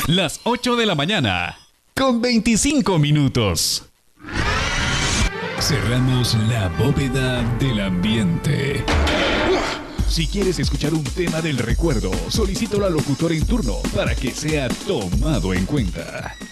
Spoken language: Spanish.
Las 8 de la mañana, con 25 minutos. Cerramos la bóveda del ambiente. Si quieres escuchar un tema del recuerdo, solicítalo al locutor en turno para que sea tomado en cuenta.